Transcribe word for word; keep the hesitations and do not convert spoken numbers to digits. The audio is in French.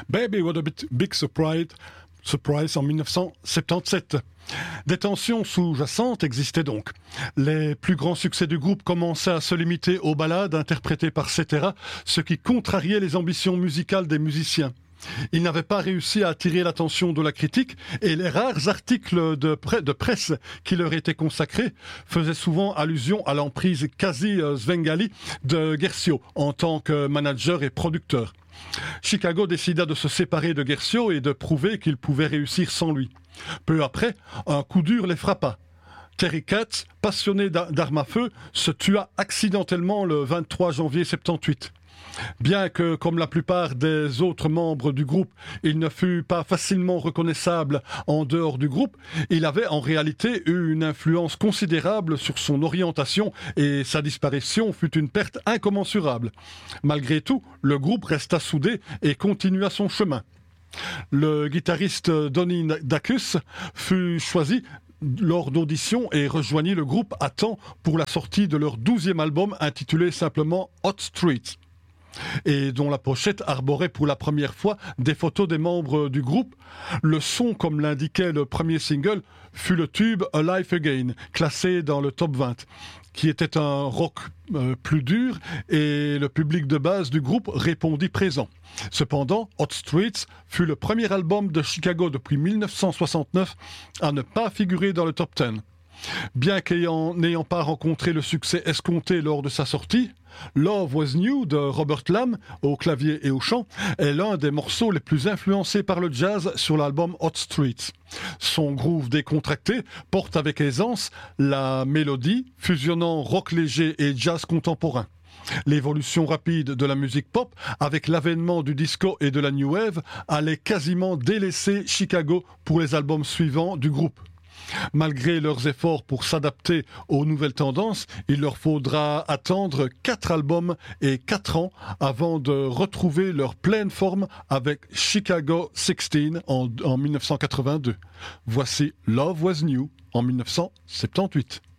Baby What a Bit Big Surprise, Surprise en dix-neuf cent soixante-dix-sept. Des tensions sous-jacentes existaient donc. Les plus grands succès du groupe commençaient à se limiter aux ballades interprétées par Cetera, ce qui contrariait les ambitions musicales des musiciens. Ils n'avaient pas réussi à attirer l'attention de la critique et les rares articles de, pre- de presse qui leur étaient consacrés faisaient souvent allusion à l'emprise quasi svengali de Guercio en tant que manager et producteur. Chicago décida de se séparer de Guercio et de prouver qu'il pouvait réussir sans lui. Peu après, un coup dur les frappa. Terry Katz, passionné d'armes à feu, se tua accidentellement le vingt-trois janvier soixante-dix-huit. Bien que, comme la plupart des autres membres du groupe, il ne fût pas facilement reconnaissable en dehors du groupe, il avait en réalité eu une influence considérable sur son orientation et sa disparition fut une perte incommensurable. Malgré tout, le groupe resta soudé et continua son chemin. Le guitariste Donnie Dacus fut choisi lors d'auditions et rejoignit le groupe à temps pour la sortie de leur douzième album intitulé simplement Hot Streets, et dont la pochette arborait pour la première fois des photos des membres du groupe. Le son, comme l'indiquait le premier single, fut le tube A Life Again, classé dans le top vingt, qui était un rock euh, plus dur, et le public de base du groupe répondit présent. Cependant, Hot Streets fut le premier album de Chicago depuis dix-neuf cent soixante-neuf à ne pas figurer dans le top dix. Bien qu'ayant n'ayant pas rencontré le succès escompté lors de sa sortie, Love Was New de Robert Lamm, au clavier et au chant, est l'un des morceaux les plus influencés par le jazz sur l'album Hot Streets. Son groove décontracté porte avec aisance la mélodie, fusionnant rock léger et jazz contemporain. L'évolution rapide de la musique pop, avec l'avènement du disco et de la new wave, allait quasiment délaisser Chicago pour les albums suivants du groupe. Malgré leurs efforts pour s'adapter aux nouvelles tendances, il leur faudra attendre quatre albums et quatre ans avant de retrouver leur pleine forme avec Chicago seize en, en dix-neuf cent quatre-vingt-deux. Voici Love Was New en dix-neuf cent soixante-dix-huit.